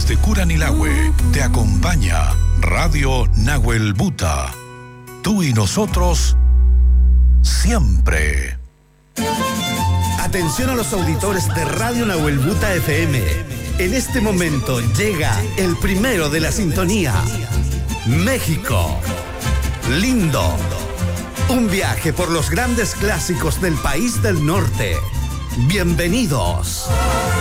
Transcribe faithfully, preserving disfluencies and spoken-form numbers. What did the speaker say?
Desde Curanilahue te acompaña Radio Nahuel Buta. Tú y nosotros siempre. Atención a los auditores de Radio Nahuel Buta F M. En este momento llega el primero de la sintonía. México. Lindo. Un viaje por los grandes clásicos del país del norte. Bienvenidos.